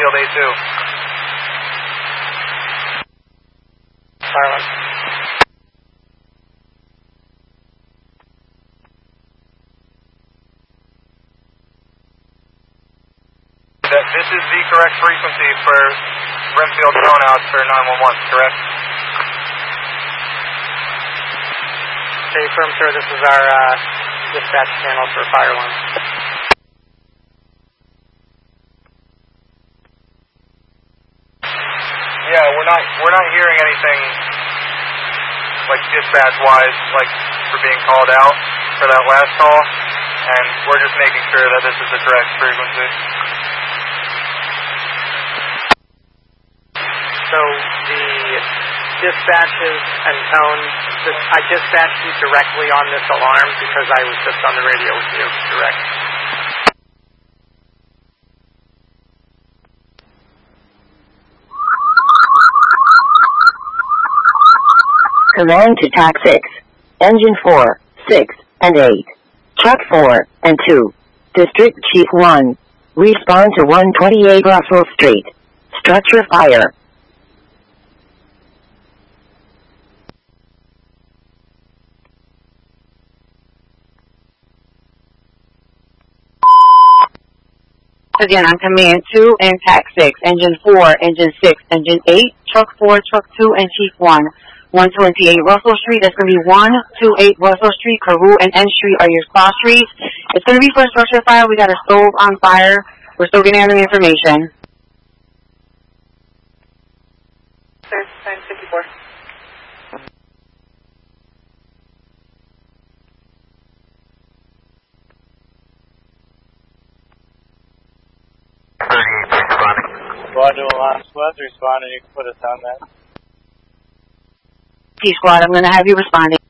Renfield A2. Fire 1. This is the correct frequency for Renfield phone out for 911, correct? Okay, firm, sir. This is our dispatch channel for Fire 1. Yeah, we're not hearing anything like dispatch-wise, like for being called out for that last call, and we're just making sure that this is the correct frequency. So the dispatches and tone, I dispatched you directly on this alarm because I was just on the radio with you, correct? Command to TAC 6, Engine 4, 6, and 8, Truck 4, and 2, District Chief 1, respond to 128 Russell Street, structure fire. Again, on Command 2 and TAC 6, Engine 4, Engine 6, Engine 8, Truck 4, Truck 2, and Chief 1, 128 Russell Street. That's going to be 128 Russell Street, Carew, and N Street are your cross streets. It's going to be for a structure fire. We got a stove on fire. We're still getting the information. Sir, 954. Roger, last West responding. You can put us on that. T-Squad, I'm going to have you responding.